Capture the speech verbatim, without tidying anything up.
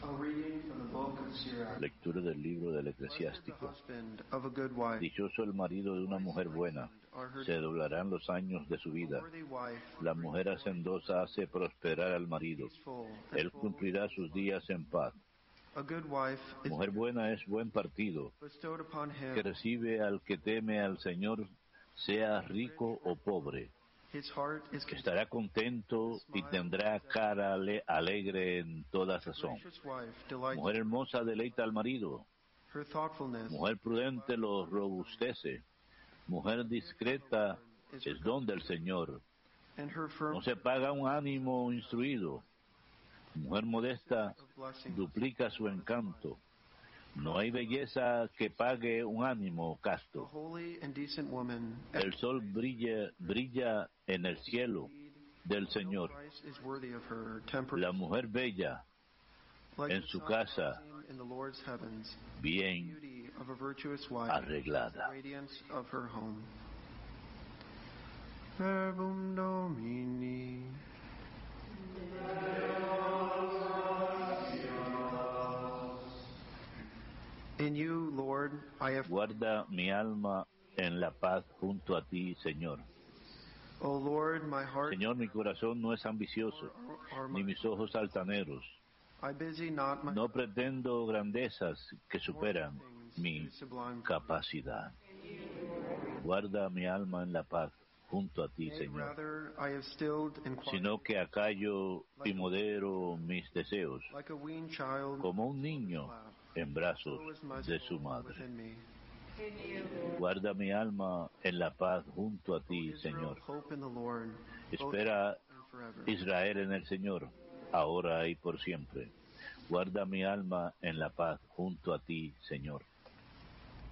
Lectura del libro del Eclesiástico. Dichoso el marido de una mujer buena, se doblarán los años de su vida. La mujer hacendosa hace prosperar al marido, él cumplirá sus días en paz. Mujer buena es buen partido, que recibe al que teme al Señor, sea rico o pobre. Estará contento y tendrá cara ale- alegre en toda sazón. Mujer hermosa deleita al marido. Mujer prudente lo robustece. Mujer discreta es don del Señor. No se paga un ánimo instruido. Mujer modesta duplica su encanto. No hay belleza que pague un ánimo casto. El sol brilla, brilla en el cielo del Señor. La mujer bella en su casa, bien arreglada. Verbum Domini. In you, Lord, I have... Guarda mi alma en la paz junto a ti, Señor. O Lord, my heart... Señor, mi corazón no es ambicioso, ni mis ojos altaneros. I busy not my... No pretendo grandezas que superan mi capacidad. Guarda mi alma en la paz junto a ti, Señor. Sino que acallo y modero mis deseos, como un niño en brazos de su madre. Guarda mi alma en la paz junto a ti, Señor. Espera Israel en el Señor, ahora y por siempre. Guarda mi alma en la paz junto a ti, Señor.